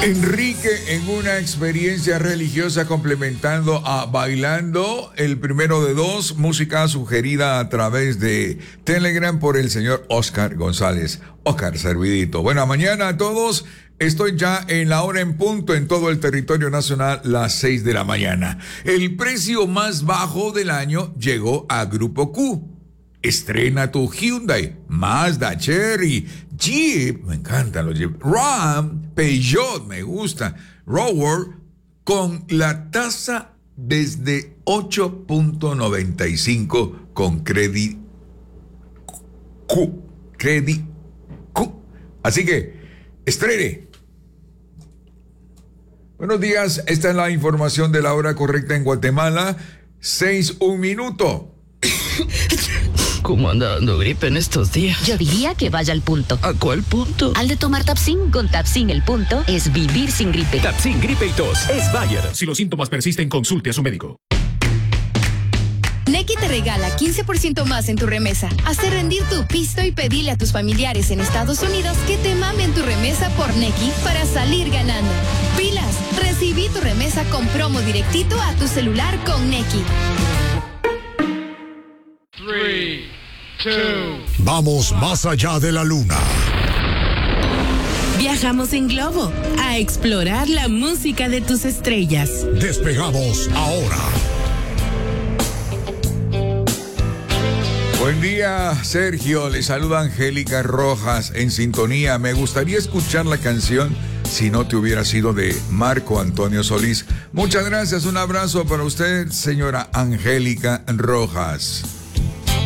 Enrique en una experiencia religiosa complementando a Bailando, el primero de dos, música sugerida a través de Telegram por el señor Oscar González. Oscar, servidito. Buena mañana a todos. Estoy ya en la hora en punto en todo el territorio nacional, las 6 de la mañana. El precio más bajo del año llegó a Grupo Q. Estrena tu Hyundai, Mazda, Chery, Jeep, me encantan los Jeep, Ram, Peugeot, me gusta, Rover, con la tasa desde 8.95 con Credit Q. Así que, estrene. Buenos días, esta es la información de la hora correcta en Guatemala, 6:01 minutos. ¿Cómo anda dando gripe en estos días? Yo diría que vaya al punto. ¿A cuál punto? Al de tomar Tapsin. Con Tapsin el punto es vivir sin gripe. Tapsin gripe y tos es Bayer. Si los síntomas persisten, consulte a su médico. Nequi te regala 15% más en tu remesa. Haz rendir tu pisto y pedile a tus familiares en Estados Unidos que te mamen tu remesa por Nequi para salir ganando. Pilas, recibí tu remesa con promo directito a tu celular con Nequi. 3, 2. Vamos más allá de la luna. Viajamos en globo a explorar la música de tus estrellas. Despegamos ahora. Buen día, Sergio. Le saluda Angélica Rojas en sintonía. Me gustaría escuchar la canción Si no te hubiera sido de Marco Antonio Solís. Muchas gracias. Un abrazo para usted, señora Angélica Rojas.